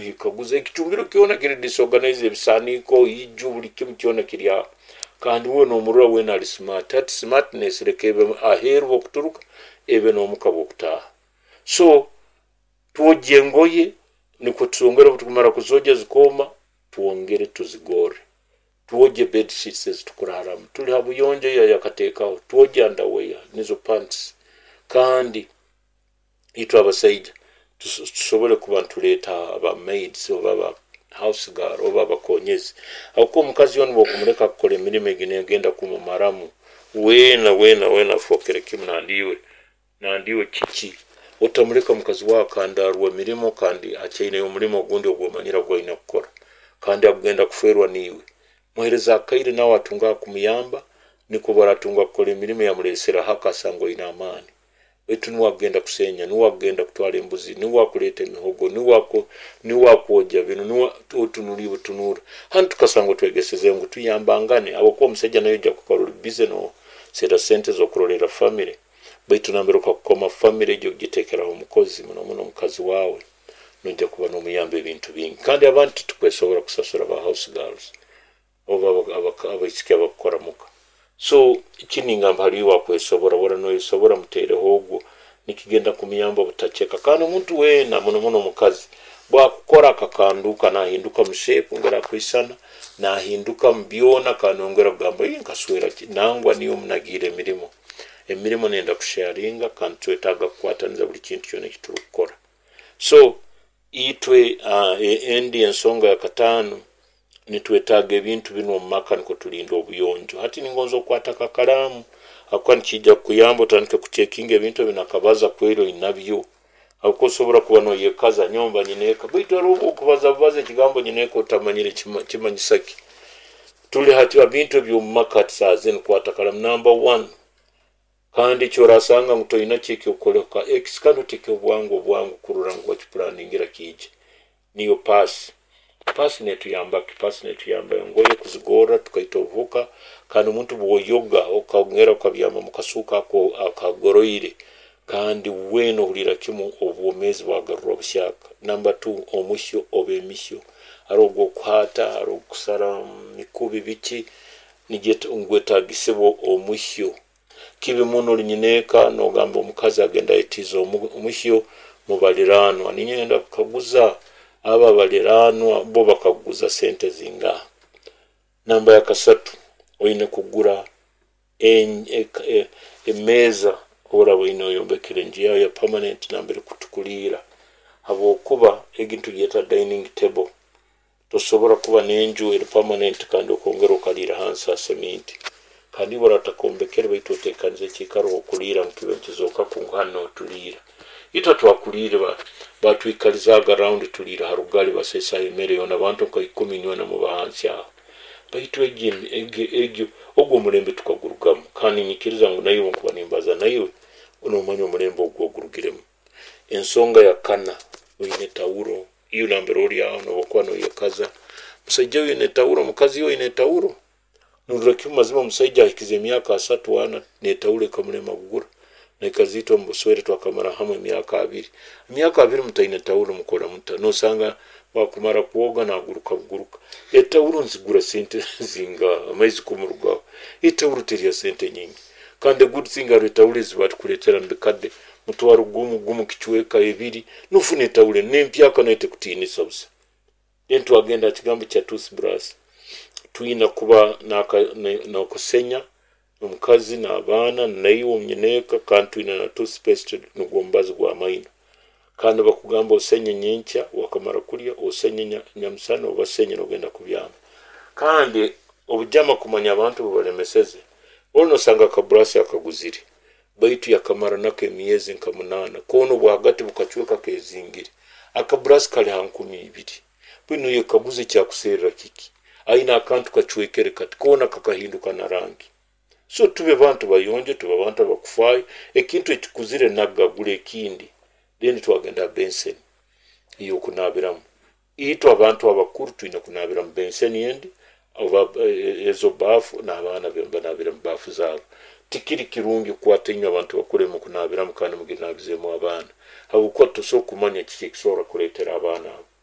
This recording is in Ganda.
hikaguza ekichumbiro kiona kiri disorganize bisaniko iju buli kimu kiona kiri aho kandi we n'omurura we nali smart ati smartness rekebe aheru okuturuka ebe n'omukabo okutaha so tuoje ngoye niko tuongera kutumara kuzoja zikoma tuongere tuzigore tuoje bed sheets tukurara tuli habuyonje yakatekaho tuoje underwear nizo pants kandi itwa abasaija tusobole kubantu leta aba maids oba house girl oba abakonyezi akuko mukazi yonu bokumuleka kukole emirimu egenda kumumaramu wena fokere kimu nandiwe kiki otamuleka mukazi wakandarwa mirimo kandi achaine omulimo ogundi ogwomanyira gwina kukora kandi agenda kuferwa niwe muhereza akaire nawe atunga kumuyamba niko baratunga kukole emirimu yamulesera hakasango ina amani wetu nuwagenda kusenya nuwagenda kutwala embuzi nuwakuleta emihogo nuwakwoja bino nuwatunuli tunura hantu tukasango twegeseze ngo tuyambangane abako omusajja nayo jja kukola business no sera sente zokurolera family baitu nambero kakoma family jo gitekera omukozi muno mukazi wawe nojja kuba no muyambe ebintu bingi kandi abantu tukwesobora kusasura ba house girls oba abaisike abakora muka so ikininga mbali wakwesobora bora no isobora mutere hogo nikigenda kumiyamba butacheka kandi umuntu wena muno mukazi bwakukora akakanduka nahinduka mushepu ngera kwisana nahinduka mbyona kanongera kugamba inkaswera nangwa niyo munagire emirimo nenda kusharinga kandi twetaga kukwataniza buli kintu kyone kiturukora so itwe endi ensonga ya katano nitwetaga ebintu bino mumaka niko tulinda obuyonjo hati ningonzo kwataka kalamu akwa nikijja kuyamba tanike kuchekinga ebintu binakabaza kwero inabyo akusobora kuba no yekaza nyomba nyineka bwito rubo kubaza kigambo nyineka utamanyire kimanyisaki tuli hati abintu byumaka tsazen kwataka kalamu number 1 kandi chorasanga mutoyina chiki okoleka exkanu tike bwangu kururango wa planningira kije niyo pass netuyamba ngoye kuzigora tukaitovuka kandi umuntu bwoyoga okagera okabyama mukasuka ko akagoroire kandi weno hulira kimu obwomezi bwagarura bushaka number 2 omushyo obemisyo arogo kwata arokusara mikubi biki nigete ungwetagisebo omushyo kibe muno linyineka no gamba omukazi agenda etizo omushyo mubalirano aninyenda kaguza aba balirano bo bakaguza sente zinga namba ya kasatu oyine kugura emeza ora wino yombekere njia ya permanent nambere kutukulira abo kuba egintu yeta dining table tosobora kuba nenju eri permanent kandi okongera okalira hansa cement kandi baratakombekere baitotekanze kikaro okulira nkibe kizoka kungano tulira ita twakulire batwikalizaga around tulira harugali basesa emere yona abantu ko 10 mu bahansi aho baitwe egyo ogwo mulembe tukagurugamo kandi nyikiriza ngo nayo nkuba nimbaza nayo unomanyo mulembe ogwo gurugiremo ensonga ya kana oyine tauro iyo lamberori aho no bokwano yakaza musajja oyine tauro mukazi oyine tauro nuraki mazima musajja ikize myaka 3 wana ne taure kamulema kugura nekazito mboswere twakamara hamwe myaka 2 mutaine tauro mukola no sanga wakumara kuoga na guruka etauro nzigura sente zinga amaizi kumuruga etauro teria sente nyingi kandi good thing are tauro zibatu kuletera mbikade mutwaro gumu kichweka ebiri nufune tauro nempyaka nete kutini sabuse dentu agenda kigambo cha toothbrush tuina kuba na kusenya omukazi n'abaana nayo omnyeneka kantu ina na toothpaste n'ugombazi gwa maino kandi bakugamba osenye nyencha wakamara kulya osenye nyamusana obasenye nogenda kubyama kandi obujama kumanya abantu balemeseze ono sanga kabrasi akaguziri baitu yakamara nake miezi nka 8 kono bwagati bukachweka kezingiri akabrasi kali 12 bino yekaguze cya kuserera kiki aina akantu kachwekere kati kona kakahinduka na rangi so tube bantu bayonje tuba bantu abakufai ekintu ekikuzire nagagule ekindi then twagenda bensen iyo kunabiramu ito abantu abakuru tuina kunabiramu bensen yendi oba ezo bafu n'abana bemba nabiramu bafu zabo tikiri kirungi kwatinya abantu bakure mu kunabiramu kandi muginabize mu abana abo ko tuso kumanya kiki kisora kuletera abana